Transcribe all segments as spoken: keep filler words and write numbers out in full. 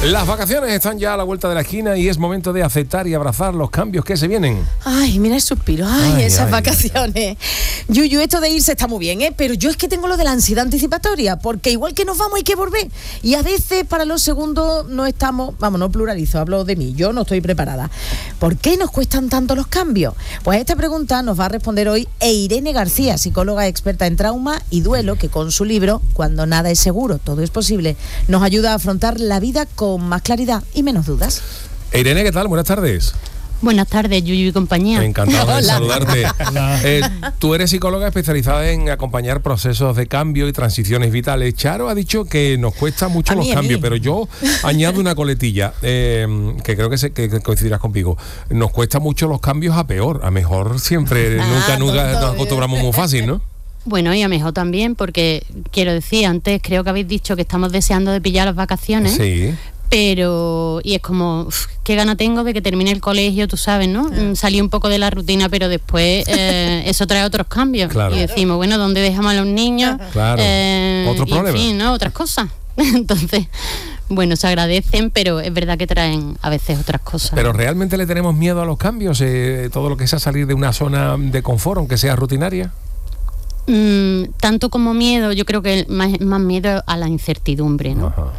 Las vacaciones están ya a la vuelta de la esquina y es momento de aceptar y abrazar los cambios que se vienen. Ay, mira el suspiro, ay, Ay, esas ay, vacaciones. Yuyu, esto de irse está muy bien, ¿eh? Pero yo es que tengo lo de la ansiedad anticipatoria, porque igual que nos vamos hay que volver. Y a veces para los segundos no estamos, vamos, no pluralizo, hablo de mí, yo no estoy preparada. ¿Por qué nos cuestan tanto los cambios? Pues a esta pregunta nos va a responder hoy Irene García, psicóloga experta en trauma y duelo, que con su libro Cuando nada es seguro, todo es posible, nos ayuda a afrontar la vida con más claridad y menos dudas. Irene, ¿qué tal? Buenas tardes. Buenas tardes, Yuyu y compañía. Encantado de Hola. saludarte. Eh, tú eres psicóloga especializada en acompañar procesos de cambio y transiciones vitales. Charo ha dicho que nos cuesta mucho A los mí, a cambios, mí. pero yo añado una coletilla, eh, que creo que, se, que coincidirás conmigo. Nos cuesta mucho los cambios a peor, a mejor siempre, Ah, nunca, nunca tonto, nos acostumbramos muy fácil, ¿no? Bueno, y a mejor también, porque quiero decir, antes creo que habéis dicho que estamos deseando de pillar las vacaciones. Sí. Pero, y es como, uf, qué gana tengo de que termine el colegio, tú sabes, ¿no? Mm, Salí un poco de la rutina, pero después eh, eso trae otros cambios. Claro. Y decimos, bueno, ¿dónde dejamos a los niños? Claro. Eh, Otro y, problema. En fin, ¿no? Otras cosas. Entonces, bueno, se agradecen, pero es verdad que traen a veces otras cosas. Pero ¿realmente le tenemos miedo a los cambios? Eh, todo lo que sea salir de una zona de confort, aunque sea rutinaria. Mm, tanto como miedo, yo creo que más, más miedo a la incertidumbre, ¿no? Ajá.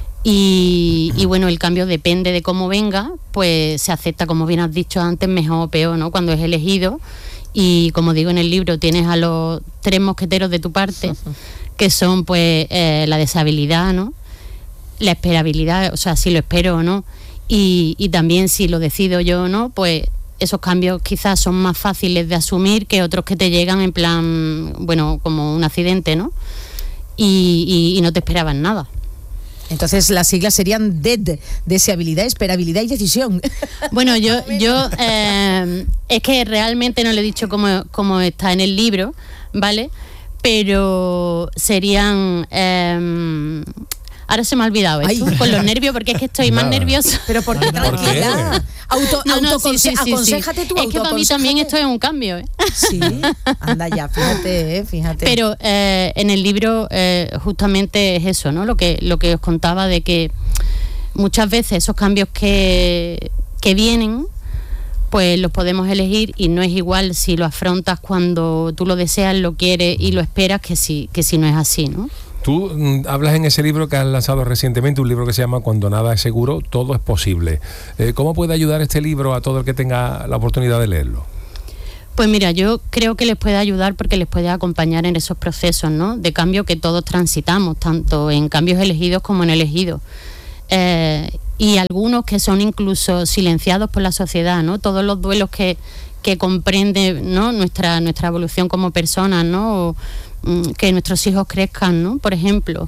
Y, y bueno, el cambio depende de cómo venga, pues se acepta, como bien has dicho antes, mejor o peor, ¿no? Cuando es elegido. Y como digo en el libro, tienes a los tres mosqueteros de tu parte, que son pues eh, la deshabilidad, ¿no? La esperabilidad, o sea, si lo espero o no. Y, y también si lo decido yo o no, pues esos cambios quizás son más fáciles de asumir que otros que te llegan en plan, bueno, como un accidente, ¿no? Y, y, y no te esperaban nada. Entonces las siglas serían D E D, deseabilidad, esperabilidad y decisión. Bueno, yo, yo eh, es que realmente no le he dicho cómo, cómo está en el libro, ¿vale? Pero serían... Eh, ahora se me ha olvidado esto, Ay. con los nervios, porque es que estoy más Nada. nerviosa. Pero ¿por qué ¿Por qué? tranquila? Auto, No, no, sí, sí, autoconse- sí, sí. aconséjate tú, Es que para mí también autoaconsejate. esto es un cambio, ¿eh? Sí, anda ya, fíjate, eh, fíjate. Pero eh, en el libro eh, justamente es eso, ¿no? Lo que, lo que os contaba de que muchas veces esos cambios que, que vienen, pues los podemos elegir y no es igual si lo afrontas cuando tú lo deseas, lo quieres y lo esperas que si, que si no es así, ¿no? Tú mm, hablas en ese libro que has lanzado recientemente, un libro que se llama Cuando nada es seguro, todo es posible. Eh, ¿Cómo puede ayudar este libro a todo el que tenga la oportunidad de leerlo? Pues mira, yo creo que les puede ayudar porque les puede acompañar en esos procesos, ¿no? De cambio que todos transitamos, tanto en cambios elegidos como en elegidos. Eh, y algunos que son incluso silenciados por la sociedad, ¿no? Todos los duelos que, que comprende, ¿no? nuestra, nuestra evolución como personas, ¿no? O, mm, que nuestros hijos crezcan, ¿no? Por ejemplo,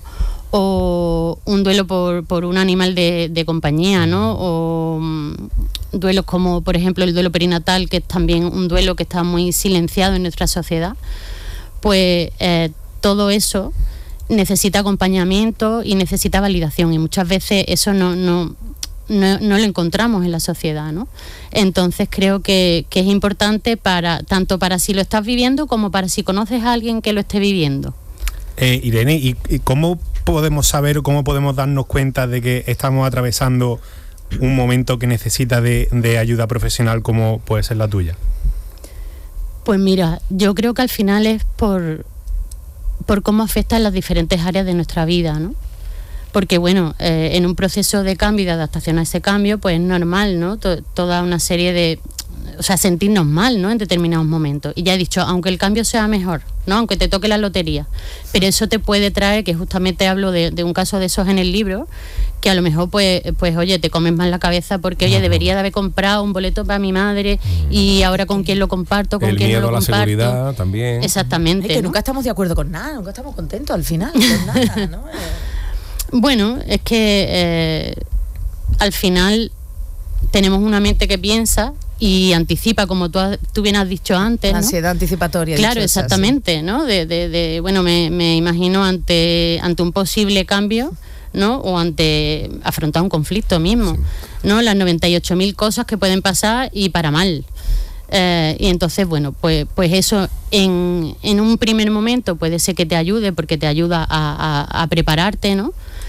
o un duelo por, por un animal de, de compañía, ¿no? O mm, duelos como, por ejemplo, el duelo perinatal, que es también un duelo que está muy silenciado en nuestra sociedad. Pues eh, todo eso necesita acompañamiento y necesita validación, y muchas veces eso no, no, no, no lo encontramos en la sociedad, ¿no? Entonces creo que, que es importante para tanto para si lo estás viviendo como para si conoces a alguien que lo esté viviendo. Eh, Irene, ¿y, y cómo podemos saber o cómo podemos darnos cuenta de que estamos atravesando un momento que necesita de, de ayuda profesional como puede ser la tuya? Pues mira, yo creo que al final es por, por cómo afectan las diferentes áreas de nuestra vida, ¿no? Porque bueno, eh, en un proceso de cambio y de adaptación a ese cambio, pues es normal, ¿no? To- toda una serie de... O sea, sentirnos mal, ¿no? En determinados momentos. Y ya he dicho, aunque el cambio sea mejor, ¿no? Aunque te toque la lotería. Pero eso te puede traer, que justamente hablo de, de un caso de esos en el libro, que a lo mejor, pues, pues oye, te comes más la cabeza porque, oye, debería de haber comprado un boleto para mi madre y ahora con quién lo comparto, con El quién no miedo lo a la comparto. seguridad también. Exactamente. Ay, que ¿no? nunca estamos de acuerdo con nada, nunca estamos contentos al final, con nada, ¿no? Eh, Bueno, es que eh, al final tenemos una mente que piensa y anticipa, como tú, has- tú bien has dicho antes, la ¿no? ansiedad anticipatoria. Claro, dicho esa, exactamente, ¿no? De, de, de, bueno, me, me imagino ante, ante un posible cambio, ¿no? O ante afrontar un conflicto mismo, ¿no? Las noventa y ocho mil cosas que pueden pasar y para mal. Eh, y entonces, bueno, pues, pues eso en, en un primer momento puede ser que te ayude porque te ayuda a, a, a prepararte, ¿no?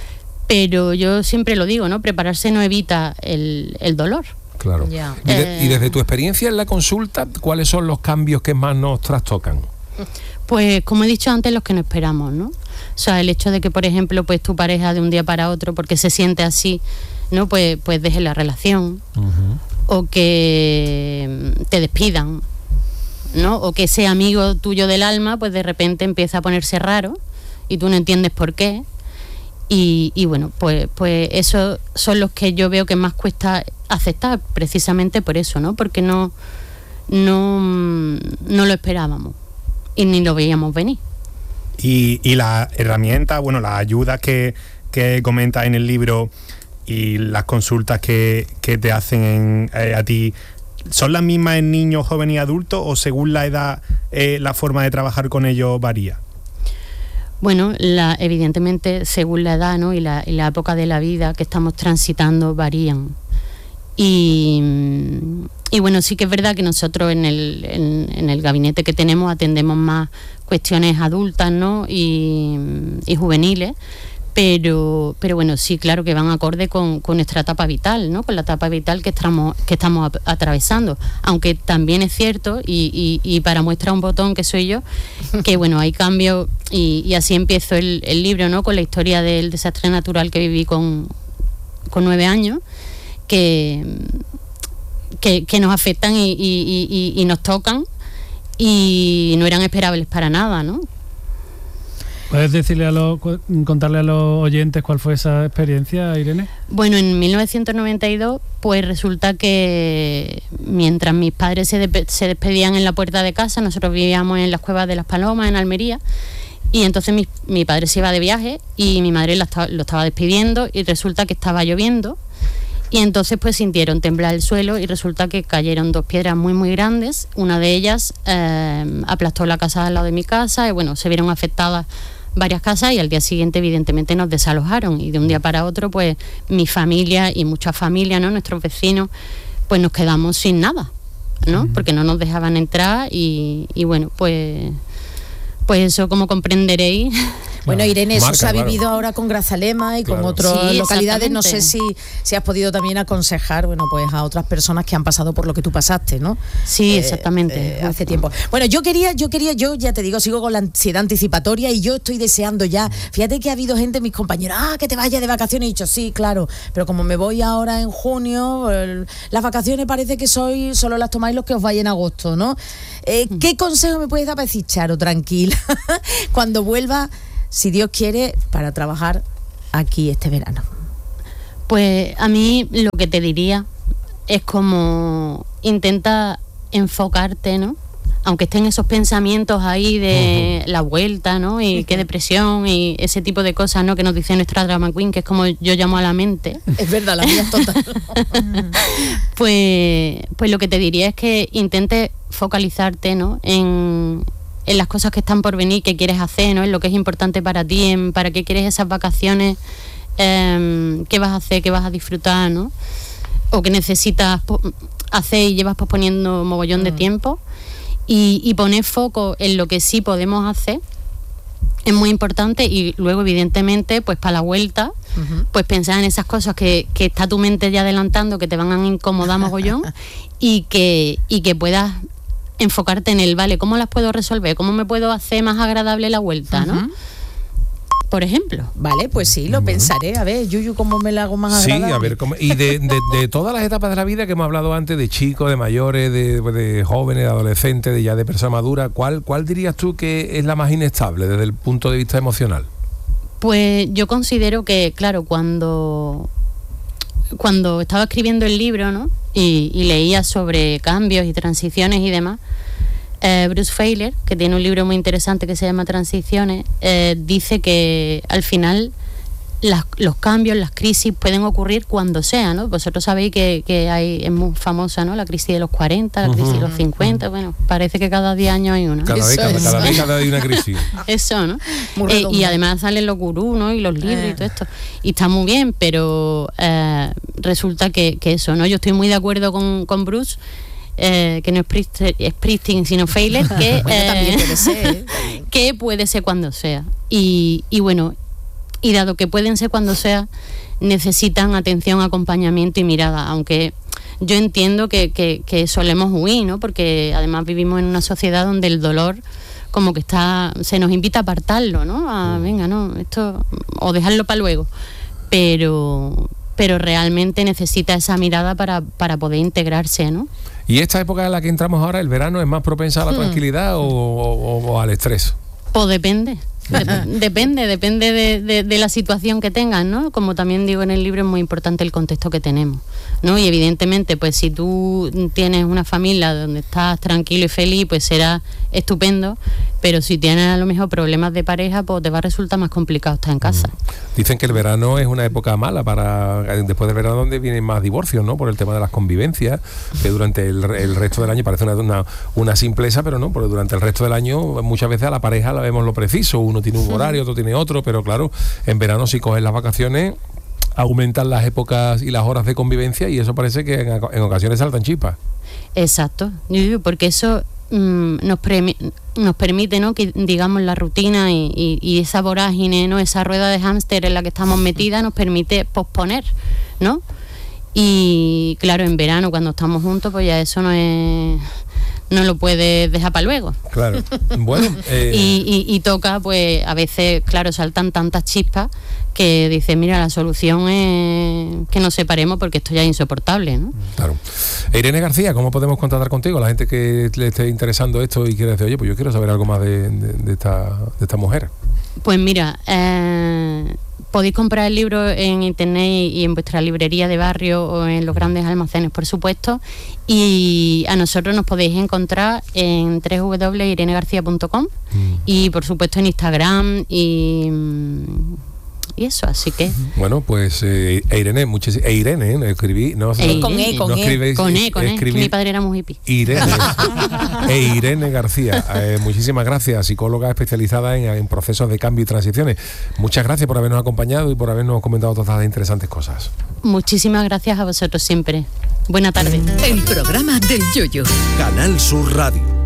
pero yo siempre lo digo, ¿no? Prepararse no evita el, el dolor. Claro. Ya. Y, de- Eh, y desde tu experiencia en la consulta, ¿cuáles son los cambios que más nos trastocan? Pues como he dicho antes, los que no esperamos, ¿no? O sea, el hecho de que, por ejemplo, pues tu pareja de un día para otro, porque se siente así, ¿no? Pues, pues deje la relación, o que te despidan, ¿no? O que ese amigo tuyo del alma, pues de repente empieza a ponerse raro y tú no entiendes por qué. Y, y bueno, pues, pues esos son los que yo veo que más cuesta aceptar, precisamente por eso, ¿no? Porque no, no, no lo esperábamos y ni lo veíamos venir. Y, y las herramientas, bueno, las ayudas que, que comentas en el libro y las consultas que, que te hacen en, eh, a ti, ¿son las mismas en niños, jóvenes y adultos o según la edad eh, la forma de trabajar con ellos varía? Bueno, la, evidentemente, según la edad, ¿no? y, la, y la época de la vida que estamos transitando varían. Y, y bueno, sí que es verdad que nosotros en el, en, en el gabinete que tenemos atendemos más cuestiones adultas, ¿no? y, y juveniles, pero, pero bueno, sí, claro que van acorde con, con nuestra etapa vital, ¿no? Con la etapa vital que estamos, que estamos a- atravesando. Aunque también es cierto, y, y, y para muestra un botón que soy yo, que bueno, hay cambios, y, y así empiezo el, el libro, ¿no? Con la historia del desastre natural que viví con, con nueve años, que, que, que nos afectan y, y, y, y nos tocan, y no eran esperables para nada, ¿no? ¿Puedes decirle a los, cu- contarle a los oyentes cuál fue esa experiencia, Irene? Bueno, en mil novecientos noventa y dos, pues resulta que mientras mis padres se, de- se despedían en la puerta de casa, nosotros vivíamos en las Cuevas de las Palomas, en Almería, y entonces mi, mi padre se iba de viaje y mi madre la esta- lo estaba despidiendo, y resulta que estaba lloviendo, y entonces pues sintieron temblar el suelo y resulta que cayeron dos piedras muy muy grandes. Una de ellas eh, aplastó la casa al lado de mi casa y bueno, se vieron afectadas varias casas, y al día siguiente evidentemente nos desalojaron, y de un día para otro pues mi familia y muchas familias, ¿no? Nuestros vecinos, pues nos quedamos sin nada, ¿no? Porque no nos dejaban entrar, y, y bueno, pues pues eso, como comprenderéis. Bueno, Irene, eso Marca, se ha claro. vivido ahora con Grazalema y con Claro. otras Sí, localidades. No sé si, exactamente. si has podido también aconsejar, bueno, pues a otras personas que han pasado por lo que tú pasaste, ¿no? Sí, Eh, exactamente. eh, hace justo. tiempo. Bueno, yo quería, yo quería, yo ya te digo, sigo con la ansiedad anticipatoria y yo estoy deseando ya. Fíjate que ha habido gente, mis compañeros, ah, que te vayas de vacaciones. Y he dicho, sí, claro, pero como me voy ahora en junio, el- las vacaciones parece que soy, solo las tomáis los que os vais en agosto, ¿no? Eh, ¿Qué consejo me puedes dar para decir, Charo, tranquila, cuando vuelva, si Dios quiere, para trabajar aquí este verano? Pues a mí lo que te diría es como intenta enfocarte, ¿no? Aunque estén esos pensamientos ahí de la vuelta, ¿no? Y qué depresión y ese tipo de cosas, ¿no? Que nos dice nuestra drama queen, que es como yo llamo a la mente. Es verdad, la mía es total. Pues, pues lo que te diría es que intentes focalizarte, ¿no? En, en las cosas que están por venir, que quieres hacer, ¿no? En lo que es importante para ti, en para qué quieres esas vacaciones, em, qué vas a hacer, qué vas a disfrutar, ¿no? O que necesitas po- hacer y llevas posponiendo mogollón de tiempo, y, y poner foco en lo que sí podemos hacer es muy importante. Y luego evidentemente pues para la vuelta pues pensar en esas cosas que, que está tu mente ya adelantando, que te van a incomodar mogollón, y que, y que puedas enfocarte en el, vale, ¿cómo las puedo resolver? ¿Cómo me puedo hacer más agradable la vuelta, no? Por ejemplo. Vale, pues sí, lo pensaré. A ver, Yuyu, ¿cómo me la hago más Sí, agradable? a ver, ¿cómo- y de, de- de todas las etapas de la vida que hemos hablado antes, de chicos, de mayores, de, de jóvenes, de adolescentes, de ya de personas maduras, ¿cuál, ¿cuál dirías tú que es la más inestable desde el punto de vista emocional? Pues yo considero que, claro, cuando, cuando estaba escribiendo el libro, ¿no? Y, y leía sobre cambios y transiciones y demás, eh, Bruce Feiler, que tiene un libro muy interesante que se llama Transiciones, eh, dice que al final las, los cambios, las crisis pueden ocurrir cuando sea, ¿no? Vosotros sabéis que, que hay, es muy famosa, ¿no? La crisis de los cuarenta, la crisis de los cincuenta, bueno, parece que cada diez años hay una. Cada Eso década, es. cada década hay una crisis. Eso, ¿no? Muy Eh, y redundante. además salen los gurús, ¿no? Y los libros Eh. y todo esto. Y está muy bien, pero eh, resulta que, que eso, ¿no? Yo estoy muy de acuerdo con, con Bruce, eh, que no es Priest- es Springsteen, sino Feiler, que, Bueno, también eh, puede ser, ¿eh? que puede ser cuando sea. Y, y bueno, y dado que pueden ser cuando sea, necesitan atención, acompañamiento y mirada, aunque yo entiendo que, que, que solemos huir, ¿no? Porque además vivimos en una sociedad donde el dolor como que está, se nos invita a apartarlo, ¿no? A, venga, no, esto, o dejarlo para luego, pero, pero realmente necesita esa mirada para, para poder integrarse, ¿no? ¿Y esta época en la que entramos ahora, el verano, es más propensa a la hmm. tranquilidad o, o, o al estrés? Pues depende. Depende, depende de, de, de la situación que tengan, ¿no? Como también digo en el libro, es muy importante el contexto que tenemos, ¿no? Y evidentemente, pues si tú tienes una familia donde estás tranquilo y feliz, pues será estupendo, pero si tienes a lo mejor problemas de pareja, pues te va a resultar más complicado estar en casa. Dicen que el verano es una época mala para, después del verano, donde vienen más divorcios, ¿no? Por el tema de las convivencias, que durante el, el resto del año parece una, una, una simpleza, pero no, porque durante el resto del año muchas veces a la pareja la vemos lo preciso, uno tiene un horario, otro tiene otro, pero claro, en verano si coges las vacaciones aumentan las épocas y las horas de convivencia y eso parece que en, en ocasiones saltan chispas. Exacto, porque eso mmm, nos, pre- nos permite, ¿no? Que digamos la rutina y, y, y esa vorágine, ¿no? Esa rueda de hámster en la que estamos metidas nos permite posponer, ¿no? Y claro, en verano cuando estamos juntos pues ya eso no es... no lo puedes dejar para luego. Claro. Bueno. Eh... Y, y, y toca, pues, a veces, claro, saltan tantas chispas que dices, mira, la solución es que nos separemos porque esto ya es insoportable, ¿no? Claro. Irene García, ¿cómo podemos contactar contigo? La gente que le esté interesando esto y quiere decir, oye, pues yo quiero saber algo más de, de, de, esta, de esta mujer. Pues mira, eh, podéis comprar el libro en internet y en vuestra librería de barrio o en los grandes almacenes, por supuesto, y a nosotros nos podéis encontrar en doble u doble u doble u punto irene garcía punto com mm. y por supuesto en Instagram y... y eso, así que bueno, pues eh, Irene, muchas e Irene, ¿eh? escribí, no, e con E, con no E, escribís, con E, con E, escribí, que mi padre era muy hippie. Irene, e Irene García, eh, muchísimas gracias, psicóloga especializada en, en procesos de cambio y transiciones. Muchas gracias por habernos acompañado y por habernos comentado todas las interesantes cosas. Muchísimas gracias a vosotros siempre. Buena tarde. El programa del Yoyo. Canal Sur Radio.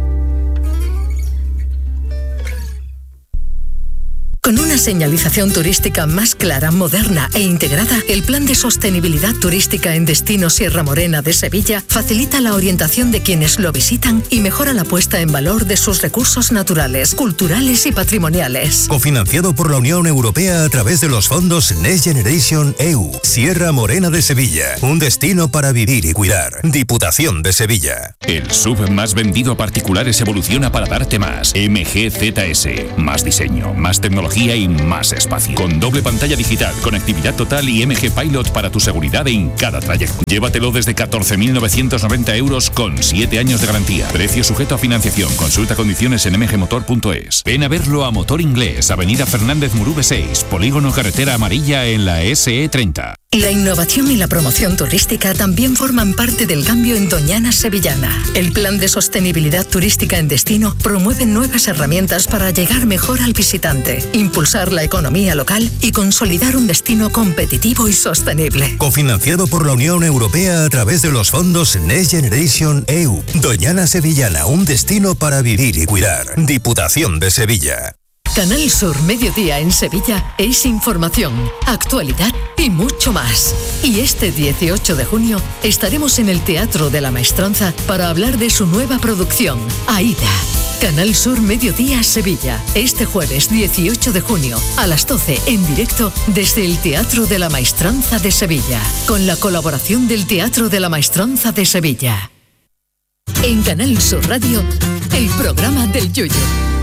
Con una señalización turística más clara, moderna e integrada, el Plan de Sostenibilidad Turística en Destino Sierra Morena de Sevilla facilita la orientación de quienes lo visitan y mejora la puesta en valor de sus recursos naturales, culturales y patrimoniales. Cofinanciado por la Unión Europea a través de los fondos Next Generation E U. Sierra Morena de Sevilla, un destino para vivir y cuidar. Diputación de Sevilla. El S U V más vendido a particulares evoluciona para darte más. M G Z S. Más diseño, más tecnología y más espacio. Con doble pantalla digital, conectividad total y M G Pilot para tu seguridad en cada trayecto. Llévatelo desde catorce mil novecientos noventa euros con siete años de garantía. Precio sujeto a financiación. Consulta condiciones en m g motor punto es. Ven a verlo a Motor Inglés, Avenida Fernández Murube seis, Polígono Carretera Amarilla en la S E treinta. La innovación y la promoción turística también forman parte del cambio en Doñana Sevillana. El Plan de Sostenibilidad Turística en Destino promueve nuevas herramientas para llegar mejor al visitante, impulsar la economía local y consolidar un destino competitivo y sostenible. Cofinanciado por la Unión Europea a través de los fondos Next Generation E U. Doñana Sevillana, un destino para vivir y cuidar. Diputación de Sevilla. Canal Sur Mediodía en Sevilla es información, actualidad y mucho más. Y este dieciocho de junio estaremos en el Teatro de la Maestranza para hablar de su nueva producción, Aida. Canal Sur Mediodía Sevilla, este jueves dieciocho de junio a las doce en directo desde el Teatro de la Maestranza de Sevilla, con la colaboración del Teatro de la Maestranza de Sevilla. En Canal Sur Radio, el programa del Yoyo.